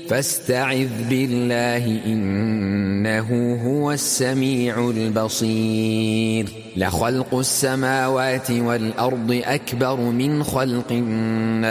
فاستعذ بالله إنه هو السميع البصير لخلق السماوات والأرض أكبر من خلق الناس